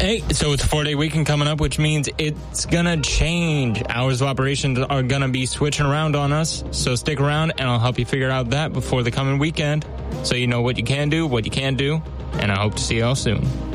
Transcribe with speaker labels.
Speaker 1: Hey, so it's a 4-day weekend coming up, which means it's going to change. Hours of operations are going to be switching around on us. So stick around, and I'll help you figure out that before the coming weekend, so you know what you can do, what you can't do, and I hope to see you all soon.